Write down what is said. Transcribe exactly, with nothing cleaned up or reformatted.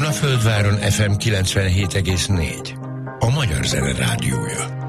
Dunaföldváron ef em kilencvenhét egész négy. A Magyar Zene Rádiója.